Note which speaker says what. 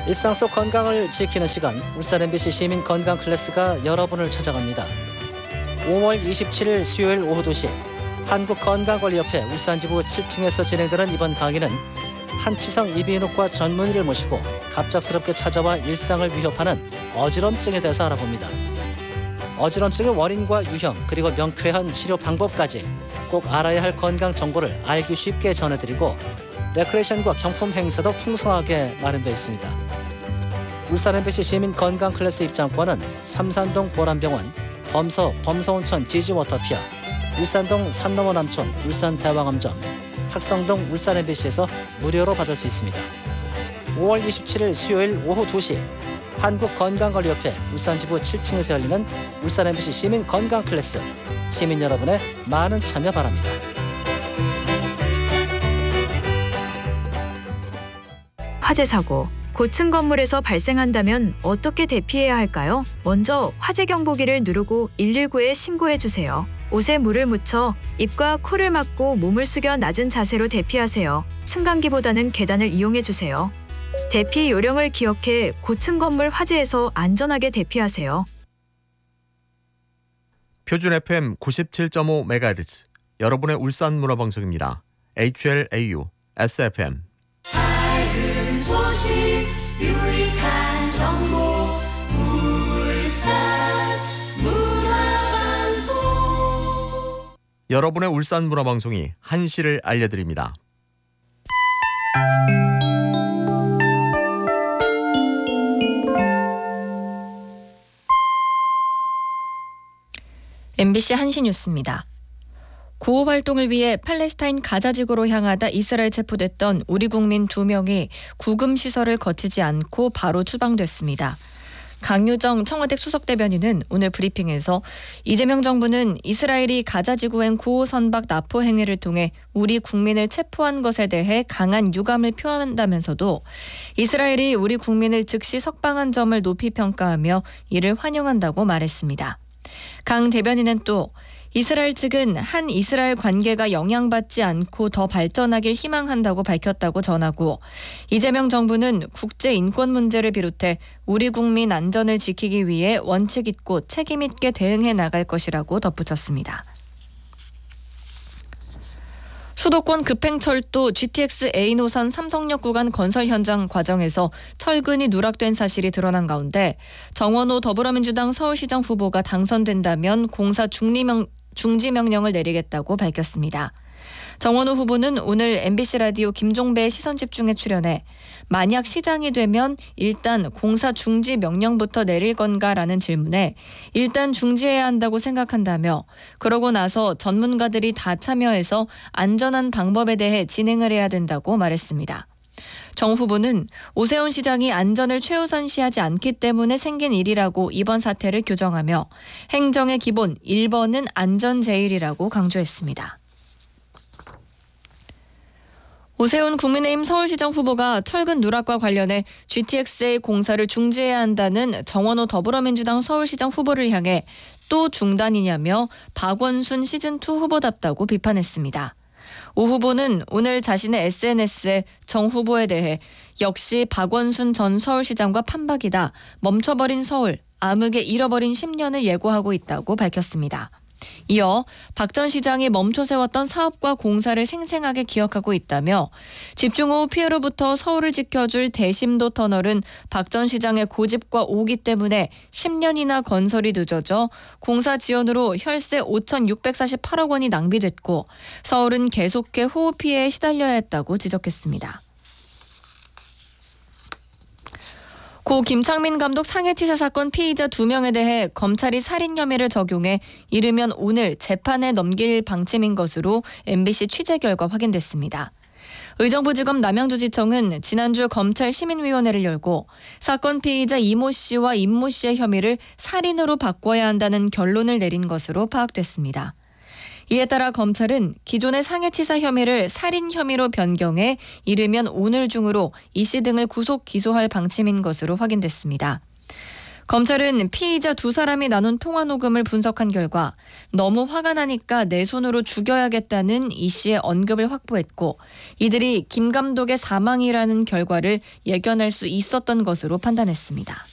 Speaker 1: 일상 속 건강을 지키는 시간, 울산 MBC 시민 건강 클래스가 여러분을 찾아갑니다. 5월 27일 수요일 오후 2시 한국건강관리협회 울산지부 7층에서 진행되는 이번 강의는 한치성 이비인후과 전문의를 모시고 갑작스럽게 찾아와 일상을 위협하는 어지럼증에 대해서 알아봅니다. 어지럼증의 원인과 유형 그리고 명쾌한 치료 방법까지 꼭 알아야 할 건강 정보를 알기 쉽게 전해드리고 레크레이션과 경품 행사도 풍성하게 마련되어 있습니다. 울산 MBC 시민 건강 클래스 입장권은 삼산동 보람병원, 범서온천 지지워터피아, 일산동 산넘어 남촌 울산 대왕암점, 학성동 울산 MBC에서 무료로 받을 수 있습니다. 5월 27일 수요일 오후 2시 한국건강관리협회 울산지부 7층에서 열리는 울산 MBC 시민 건강 클래스, 시민 여러분의 많은 참여 바랍니다.
Speaker 2: 화재 사고, 고층 건물에서 발생한다면 어떻게 대피해야 할까요? 먼저 화재 경보기를 누르고 119에 신고해 주세요. 옷에 물을 묻혀 입과 코를 막고 몸을 숙여 낮은 자세로 대피하세요. 승강기보다는 계단을 이용해 주세요. 대피 요령을 기억해 고층 건물 화재에서 안전하게 대피하세요.
Speaker 3: 표준 FM 97.5MHz 여러분의 울산 문화방송입니다. HLAU SFM.
Speaker 4: 밝은 소식 유익한 정보 울산 문화방송.
Speaker 3: 여러분의 울산 문화방송이 한시를 알려드립니다.
Speaker 5: MBC 한시 뉴스입니다. 구호 활동을 위해 팔레스타인 가자 지구로 향하다 이스라엘 체포됐던 우리 국민 2명이 구금 시설을 거치지 않고 바로 추방됐습니다. 강유정 청와대 수석대변인은 오늘 브리핑에서 이재명 정부는 이스라엘이 가자 지구행 구호 선박 납포 행위를 통해 우리 국민을 체포한 것에 대해 강한 유감을 표한다면서도 이스라엘이 우리 국민을 즉시 석방한 점을 높이 평가하며 이를 환영한다고 말했습니다. 강 대변인은 또 이스라엘 측은 한 이스라엘 관계가 영향받지 않고 더 발전하길 희망한다고 밝혔다고 전하고 이재명 정부는 국제 인권 문제를 비롯해 우리 국민 안전을 지키기 위해 원칙 있고 책임 있게 대응해 나갈 것이라고 덧붙였습니다. 수도권 급행철도 GTX A 노선 삼성역 구간 건설 현장 과정에서 철근이 누락된 사실이 드러난 가운데 정원호 더불어민주당 서울시장 후보가 당선된다면 공사 중지 명령을 내리겠다고 밝혔습니다. 정원호 후보는 오늘 MBC 라디오 김종배의 시선집중에 출연해 만약 시장이 되면 일단 공사 중지 명령부터 내릴 건가라는 질문에 일단 중지해야 한다고 생각한다며 그러고 나서 전문가들이 다 참여해서 안전한 방법에 대해 진행을 해야 된다고 말했습니다. 정 후보는 오세훈 시장이 안전을 최우선시하지 않기 때문에 생긴 일이라고 이번 사태를 규정하며 행정의 기본 1번은 안전 제일이라고 강조했습니다. 오세훈 국민의힘 서울시장 후보가 철근 누락과 관련해 GTXA 공사를 중지해야 한다는 정원호 더불어민주당 서울시장 후보를 향해 또 중단이냐며 박원순 시즌2 후보답다고 비판했습니다. 오 후보는 오늘 자신의 SNS에 정 후보에 대해 역시 박원순 전 서울시장과 판박이다. 멈춰버린 서울, 암흑에 잃어버린 10년을 예고하고 있다고 밝혔습니다. 이어 박 전 시장이 멈춰세웠던 사업과 공사를 생생하게 기억하고 있다며 집중호우 피해로부터 서울을 지켜줄 대심도 터널은 박 전 시장의 고집과 오기 때문에 10년이나 건설이 늦어져 공사 지연으로 혈세 5,648억 원이 낭비됐고 서울은 계속해 호우 피해에 시달려야 했다고 지적했습니다. 고 김창민 감독 상해치사 사건 피의자 2명에 대해 검찰이 살인 혐의를 적용해 이르면 오늘 재판에 넘길 방침인 것으로 MBC 취재 결과 확인됐습니다. 의정부지검 남양주지청은 지난주 검찰 시민위원회를 열고 사건 피의자 이모 씨와 임모 씨의 혐의를 살인으로 바꿔야 한다는 결론을 내린 것으로 파악됐습니다. 이에 따라 검찰은 기존의 상해치사 혐의를 살인 혐의로 변경해 이르면 오늘 중으로 이 씨 등을 구속 기소할 방침인 것으로 확인됐습니다. 검찰은 피의자 두 사람이 나눈 통화 녹음을 분석한 결과 너무 화가 나니까 내 손으로 죽여야겠다는 이 씨의 언급을 확보했고 이들이 김 감독의 사망이라는 결과를 예견할 수 있었던 것으로 판단했습니다.